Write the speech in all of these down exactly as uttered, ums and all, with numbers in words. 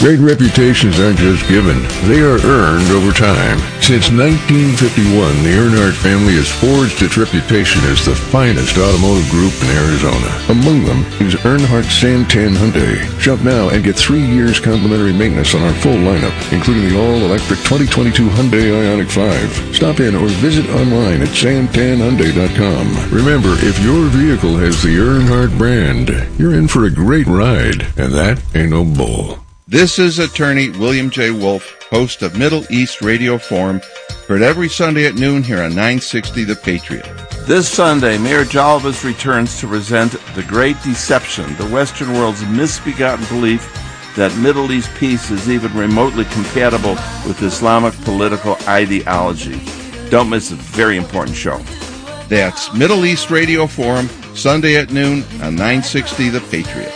Great reputations aren't just given, they are earned over time. Since nineteen fifty-one, the Earnhardt family has forged its reputation as the finest automotive group in Arizona. Among them is Earnhardt Santan Hyundai. Shop now and get three years complimentary maintenance on our full lineup, including the all-electric twenty twenty-two Hyundai Ioniq five. Stop in or visit online at santan hyundai dot com. Remember, if your vehicle has the Earnhardt brand, you're in for a great ride, and that ain't no bull. This is attorney William J. Wolf, host of Middle East Radio Forum, heard every Sunday at noon here on nine sixty The Patriot. This Sunday, Mayor Jalvis returns to present The Great Deception, the Western world's misbegotten belief that Middle East peace is even remotely compatible with Islamic political ideology. Don't miss a very important show. That's Middle East Radio Forum, Sunday at noon on nine sixty The Patriot.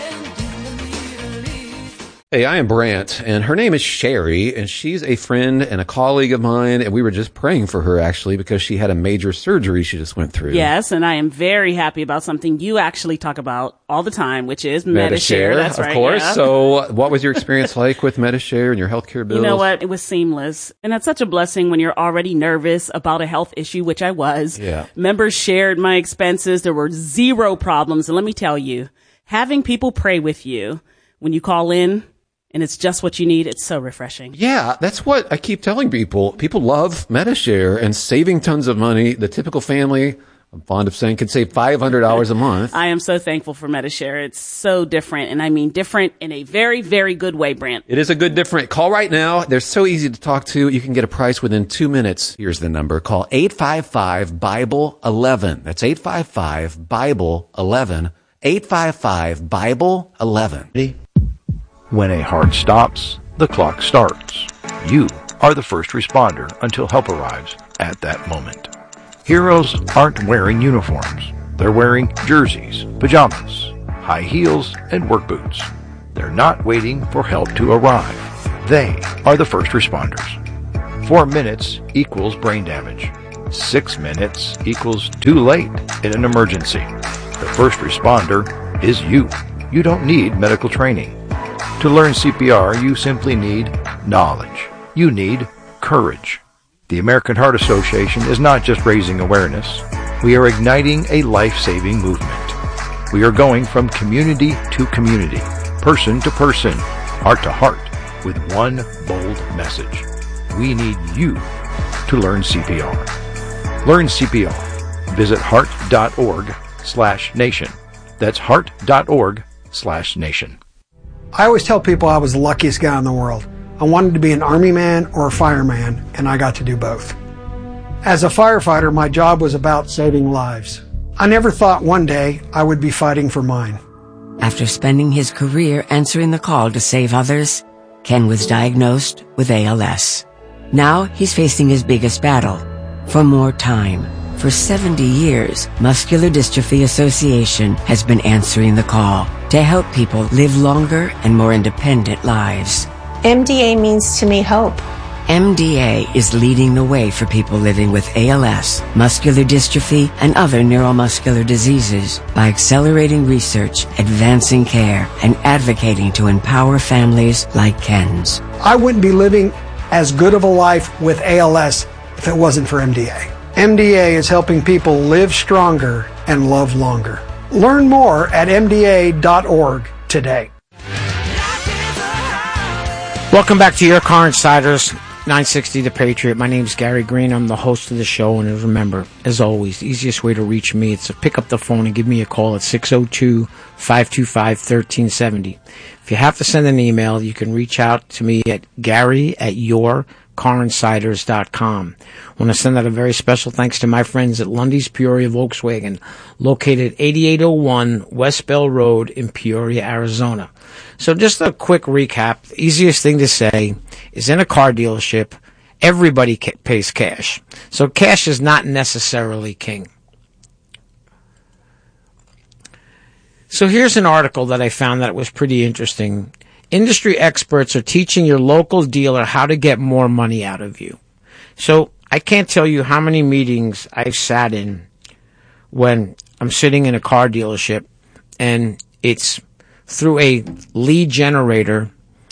Hey, I am Brant, and her name is Sherry, and she's a friend and a colleague of mine, and we were just praying for her, actually, because she had a major surgery she just went through. Yes, and I am very happy about something you actually talk about all the time, which is Medi-Share. Medi-Share, That's of right, course. yeah. So what was your experience like with Medi-Share and your healthcare bills? You know what? It was seamless. And that's such a blessing when you're already nervous about a health issue, which I was. Yeah. Members shared my expenses. There were zero problems. And let me tell you, having people pray with you when you call in, and it's just what you need, it's so refreshing. Yeah, that's what I keep telling people. People love Medi-Share and saving tons of money. The typical family, I'm fond of saying, can save five hundred dollars a month. I am so thankful for Medi-Share. It's so different, and I mean different in a very, very good way, Brant. It is a good different. Call right now. They're so easy to talk to. You can get a price within two minutes. Here's the number. Call eight five five, Bible eleven. That's eight five five, Bible eleven. eight five five, Bible eleven. When a heart stops, the clock starts. You are the first responder until help arrives at that moment. Heroes aren't wearing uniforms. They're wearing jerseys, pajamas, high heels, and work boots. They're not waiting for help to arrive. They are the first responders. Four minutes equals brain damage. Six minutes equals too late in an emergency. The first responder is you. You don't need medical training. To learn C P R, you simply need knowledge. You need courage. The American Heart Association is not just raising awareness. We are igniting a life-saving movement. We are going from community to community, person to person, heart to heart, with one bold message. We need you to learn C P R. Learn C P R. Visit heart.org slash nation. That's heart.org slash nation. I always tell people I was the luckiest guy in the world. I wanted to be an army man or a fireman, and I got to do both. As a firefighter, my job was about saving lives. I never thought one day I would be fighting for mine. After spending his career answering the call to save others, Ken was diagnosed with A L S. Now he's facing his biggest battle, for more time. For seventy years, Muscular Dystrophy Association has been answering the call to help people live longer and more independent lives. M D A means to me hope. M D A is leading the way for people living with A L S, muscular dystrophy, and other neuromuscular diseases by accelerating research, advancing care, and advocating to empower families like Ken's. I wouldn't be living as good of a life with A L S if it wasn't for M D A. M D A is helping people live stronger and love longer. Learn more at M D A dot org today. Welcome back to Your Car Insiders, nine sixty The Patriot. My name is Gary Green. I'm the host of the show. And remember, as always, the easiest way to reach me is to pick up the phone and give me a call at six oh two, five two five, one three seven oh. If you have to send an email, you can reach out to me at Gary at your car insiders dot com. I want to send out a very special thanks to my friends at Lundy's Peoria Volkswagen, located eighty-eight oh one West Bell Road in Peoria, Arizona. So just a quick recap. The easiest thing to say is in a car dealership, everybody ca- pays cash. So cash is not necessarily king. So here's an article that I found that was pretty interesting. Industry experts are teaching your local dealer how to get more money out of you. So I can't tell you how many meetings I've sat in when I'm sitting in a car dealership and it's through a lead generator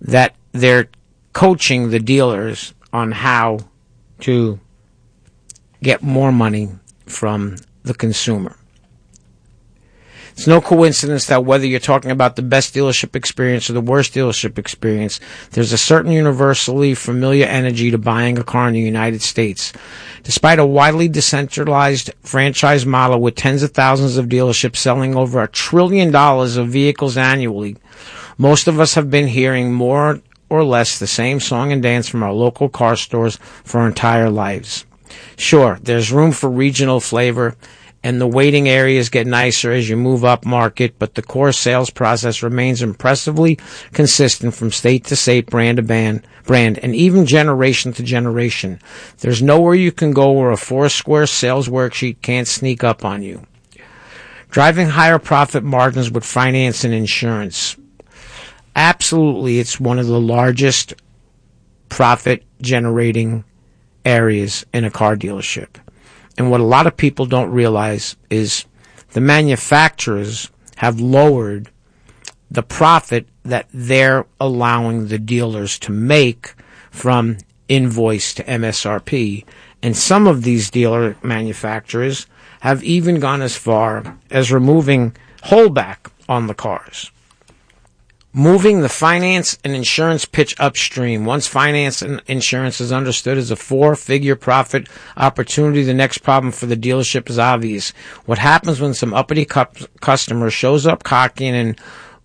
that they're coaching the dealers on how to get more money from the consumer. It's no coincidence that whether you're talking about the best dealership experience or the worst dealership experience, there's a certain universally familiar energy to buying a car in the United States. Despite a widely decentralized franchise model with tens of thousands of dealerships selling over a trillion dollars of vehicles annually, most of us have been hearing more or less the same song and dance from our local car stores for our entire lives. Sure, there's room for regional flavor, and the waiting areas get nicer as you move up market, but the core sales process remains impressively consistent from state to state, brand to brand, brand, and even generation to generation. There's nowhere you can go where a four-square sales worksheet can't sneak up on you. Driving higher profit margins with finance and insurance. Absolutely, it's one of the largest profit-generating areas in a car dealership. And what a lot of people don't realize is the manufacturers have lowered the profit that they're allowing the dealers to make from invoice to M S R P. And some of these dealer manufacturers have even gone as far as removing holdback on the cars. Moving the finance and insurance pitch upstream. Once finance and insurance is understood as a four-figure profit opportunity, the next problem for the dealership is obvious. What happens when some uppity cu- customer shows up cocky and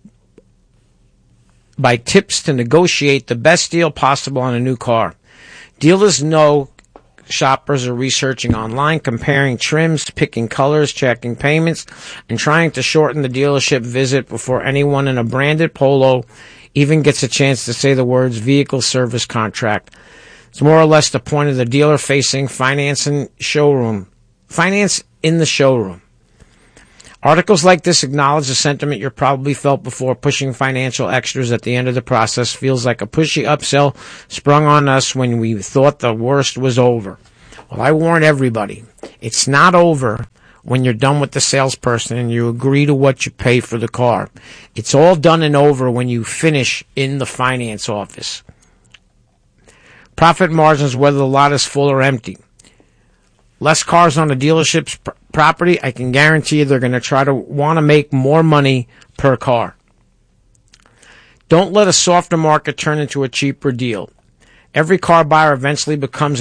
by tips to negotiate the best deal possible on a new car? Dealers know shoppers are researching online, comparing trims, picking colors, checking payments, and trying to shorten the dealership visit before anyone in a branded Polo even gets a chance to say the words vehicle service contract. It's more or less the point of the dealer-facing finance and showroom. Finance in the showroom. Articles like this acknowledge the sentiment you've probably felt before. Pushing financial extras at the end of the process feels like a pushy upsell sprung on us when we thought the worst was over. Well, I warn everybody, it's not over when you're done with the salesperson and you agree to what you pay for the car. It's all done and over when you finish in the finance office. Profit margins, whether the lot is full or empty. Less cars on the dealership's pr- property, I can guarantee you they're going to try to want to make more money per car. Don't let a softer market turn into a cheaper deal. Every car buyer eventually becomes